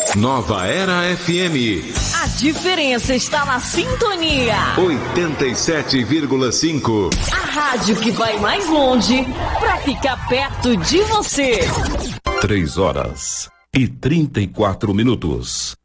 Nova Era FM. A diferença está na sintonia. 87,5. A rádio que vai mais longe para ficar perto de você. 3 horas e 34 minutos.